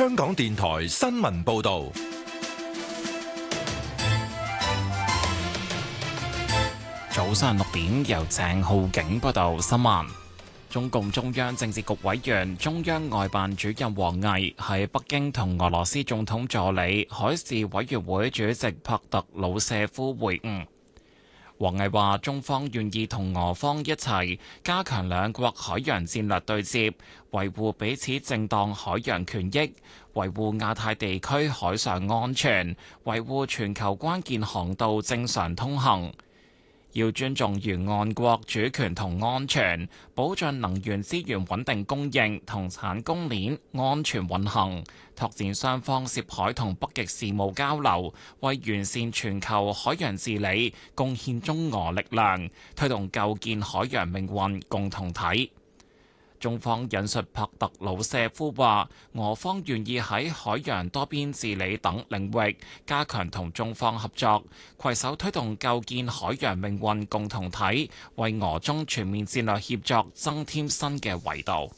香港電台新聞報道。 早上6點，由鄭浩景報道新聞。中共中央政治局委員、中央外辦主任王毅喺北京同俄羅斯總統助理、海事委員會主席帕特魯舍夫會晤。王毅話：中方願意同俄方一齊加強兩國海洋戰略對接，維護彼此正當海洋權益，維護亞太地區海上安全，維護全球關鍵航道正常通行。要尊重沿岸國主權同安全，保障能源資源穩定供應同產供鏈安全運行，拓展雙方涉海同北極事務交流，為完善全球海洋治理貢獻中俄力量，推動構建海洋命運共同體。中方引述帕特魯舍夫話，俄方願意喺海洋多邊治理等領域加強同中方合作，攜手推動構建海洋命運共同體，為俄中全面戰略協作增添新嘅維度。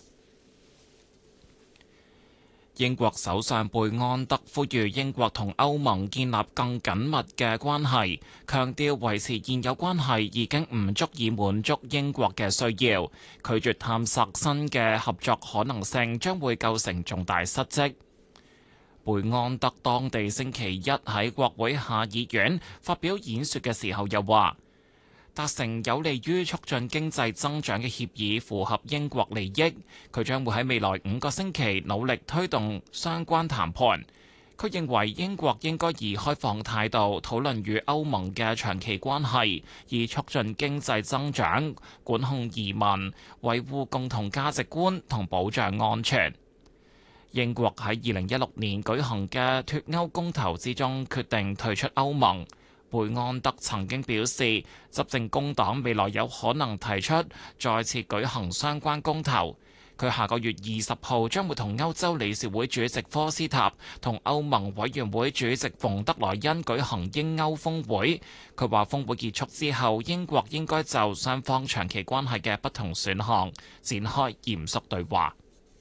英國首相貝安德呼籲英國同歐盟建立更緊密嘅關係，強調維持現有關係已經唔足以滿足英國嘅需要，拒絕探索新嘅合作可能性將會構成重大失職。貝安德當地星期一喺國會下議院發表演說嘅時候又話，達成有利於促進經濟增長嘅協議符合英國利益，佢將會喺未來5個星期努力推動相關談判。佢認為英國應該以開放態度討論與歐盟嘅長期關係，以促進經濟增長、管控移民、維護共同價值觀同保障安全。英國喺2016年舉行嘅脫歐公投之中決定退出歐盟。貝安德曾經表示，執政工黨未來有可能提出再次舉行相關公投。佢下個月20號將會同歐洲理事會主席科斯塔同歐盟委員會主席馮德萊恩舉行英歐峰會。佢話峰會結束之後，英國應該就雙方長期關係嘅不同選項展開嚴肅對話。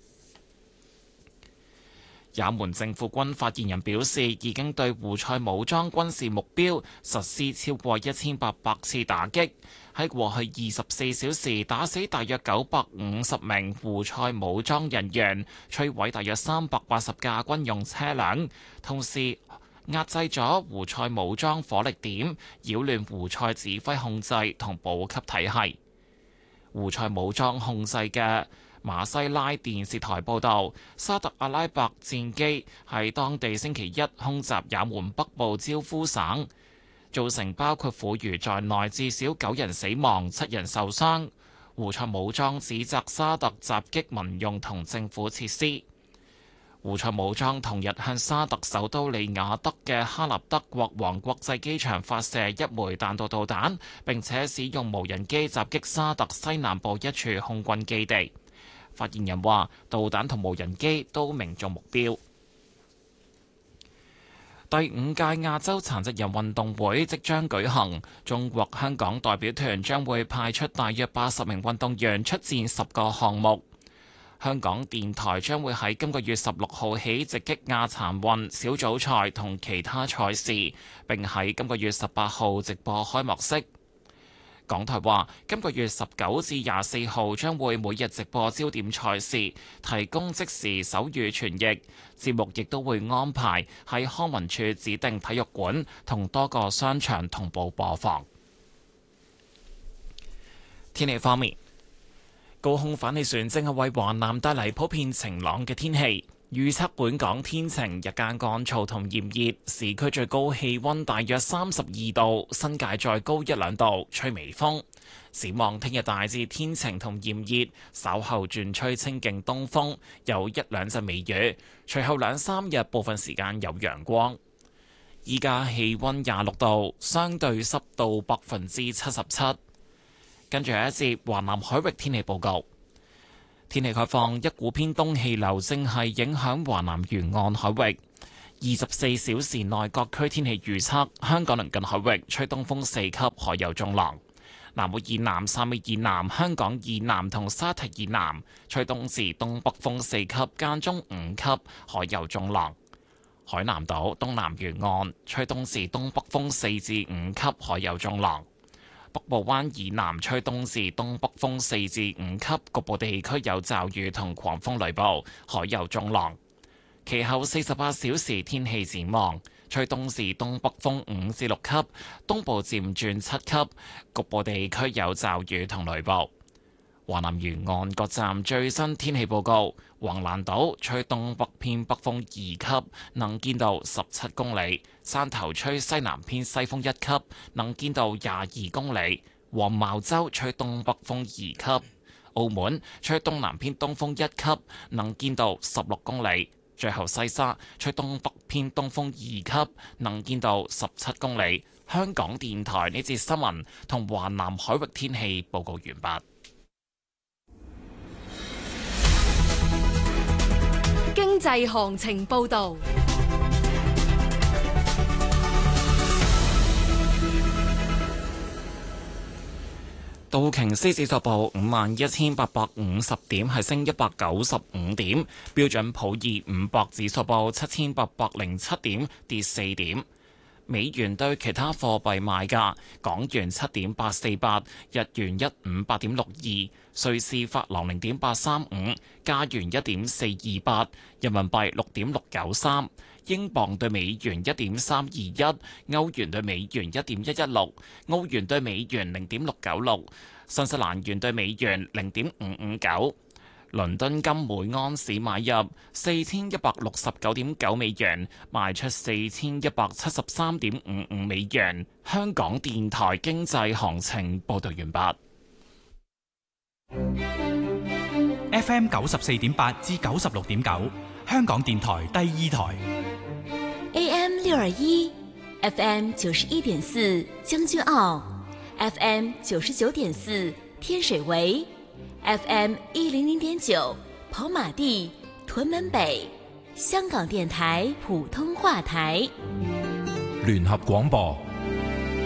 也門政府軍發言人表示，已經對胡塞武裝軍事目標實施超過1800次打擊，喺過去24小時打死大約950名胡塞武裝人員，摧毀大約380架軍用車輛，同時壓制咗胡塞武裝火力點，擾亂胡塞指揮控制同補給體系。胡塞武裝控制嘅馬西拉電視台報導，沙特阿拉伯戰機喺當地星期一空襲也門北部焦夫省，造成包括婦孺在內至少9人死亡、7人受傷。胡塞武裝指責沙特襲擊民用同政府設施。胡塞武裝同日向沙特首都利雅得嘅哈立德國王國際機場發射一枚彈道導彈，並且使用無人機襲擊沙特西南部一處空軍基地。發言人話，導彈同無人機都命中目標。第5屆亞洲殘疾人運動會即將舉行，中國香港代表團將會派出大約80名運動員出戰10個項目。香港電台將會喺今個月16號起直擊亞殘運小組賽同其他賽事，並喺今個月18號直播開幕式。港台話，今個月19至24號將會每日直播焦點賽事，提供即時手語傳譯。節目亦都會安排喺康文署指定體育館同多個商場同步播放。天氣方面，高空反氣旋正係為華南帶嚟普遍晴朗嘅天氣。預測本港天晴，日間乾燥同炎熱，市區最高氣溫大約32度，新界再高1-2度，吹微風。展望聽日大致天晴同炎熱，稍後轉吹清勁東風，有1-2陣微雨。隨後2-3日部分時間有陽光。依家氣溫26度，相對濕度77%。跟住一節華南海域天氣報告。天氣概況，一股偏東氣流正係影響華南沿岸海域。24小時內各區天氣預測：香港鄰近海域吹東風4級，海有中浪； 南澳以南、汕尾以南、香港以南同沙堤以南，吹東至東北風4級，間中5級，海有中浪。海南島東南沿岸吹東至東北風4至5級，海有中浪。北部灣以南吹東至東北風4至5級，局部地區有驟雨同狂風雷暴，海有中浪。其後48小時天氣展望，吹東至東北風5至6級，東部漸轉7級，局部地區有驟雨同雷暴。華南沿岸各站最新天氣報告：橫瀾島吹東北偏北風2級，能見度17公里；汕頭吹西南偏西風1級，能見度22公里；黃茅洲吹東北風2級；澳門吹東南偏東風1級，能見度16公里；最後西沙吹東北偏東風2級，能見度17公里。香港電台呢節新聞同華南海域天氣報告完畢。 經濟行情報導， 道瓊斯指數報51,850點，係升195點；標準普爾500指數報7,807點，跌4點。美元對其他貨幣賣價：港元7.848，日元158.62，瑞士法郎0.835，加元1.428，人民幣6.693，英鎊對美元1.321，歐元對美元1.116，澳元對美元0.696，新西蘭元對美元0.559。倫敦金每安士買入4169.9美元，賣出4173.55美元。香港電台經濟行情報道完畢。 FM 94.8至96.9，香港電台第二台。 AM 621 FM 91.4將軍澳 FM 99.4天水圍FM 100.9跑馬地屯門北，香港電台普通話台。 聯合廣播